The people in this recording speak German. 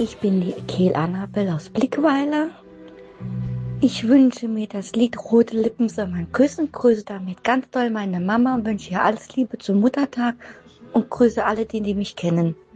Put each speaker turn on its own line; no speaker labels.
Ich bin die Kehl Annabel aus Blickweiler. Ich wünsche mir das Lied Rote Lippen soll man küssen, grüße damit ganz doll meine Mama und wünsche ihr alles Liebe zum Muttertag und grüße alle, die mich kennen.